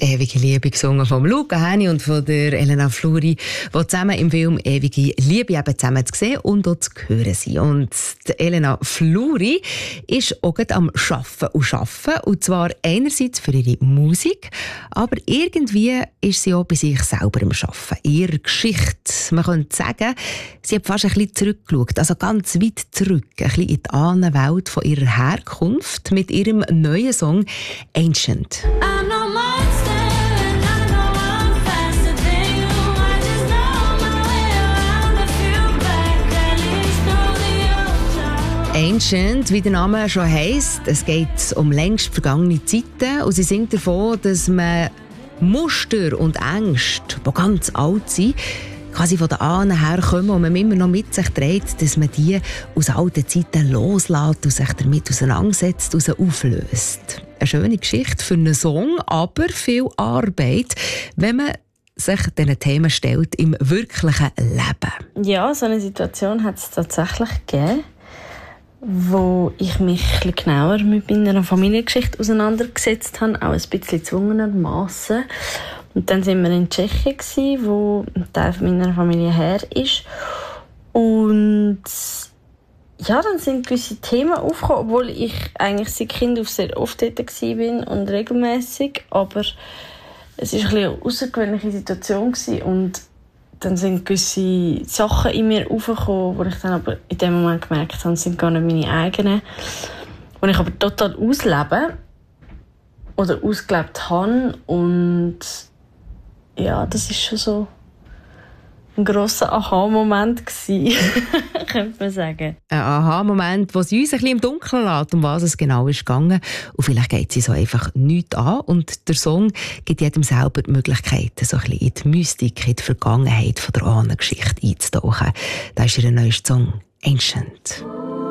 «Ewige Liebe» gesungen von Luca Hänni und von der Elena Fluri, die zusammen im Film «Ewige Liebe» eben zusammen zu sehen und auch zu hören sind. Und die Elena Fluri ist auch am Arbeiten. Und zwar einerseits für ihre Musik, aber irgendwie ist sie auch bei sich selber am Arbeiten. Ihre Geschichte, man könnte sagen, sie hat fast ein bisschen zurückgeschaut, also ganz weit zurück, ein bisschen in die Ahnenwelt von ihrer Herkunft mit ihrem neuen Song «Ancient». Ancient, wie der Name schon heisst, es geht um längst vergangene Zeiten und sie singt davon, dass man Muster und Ängste, die ganz alt sind, quasi von den Ahnen herkommen und man immer noch mit sich trägt, dass man die aus alten Zeiten loslässt und sich damit auseinandersetzt und sie auflöst. Eine schöne Geschichte für einen Song, aber viel Arbeit, wenn man sich diesen Themen stellt im wirklichen Leben. Ja, so eine Situation hat es tatsächlich gegeben, wo ich mich ein bisschen genauer mit meiner Familiengeschichte auseinandergesetzt habe, auch ein bisschen gezwungenermassen. Und dann waren wir in Tschechien, wo ein Teil meiner Familie her ist. Und ja, dann sind gewisse Themen aufgekommen, obwohl ich eigentlich seit Kind auf sehr oft dort war und regelmässig. Aber es war ein bisschen eine außergewöhnliche Situation und dann sind gewisse Sachen in mir aufgekommen, wo ich dann aber in dem Moment gemerkt habe, das sind gar nicht meine eigenen. Die ich aber total auslebe oder ausgelebt habe. Und ja, das war schon so ein grosser Aha-Moment gewesen, könnte man sagen. Ein Aha-Moment, wo sie uns ein bisschen im Dunkeln lässt, um was es genau ist gegangen. Und vielleicht geht sie so einfach nichts an. Und der Song gibt jedem selber die Möglichkeit, so ein bisschen in die Mystik, in die Vergangenheit von der Ahnengeschichte einzutauchen. Da ist ihr neuester Song «Ancient».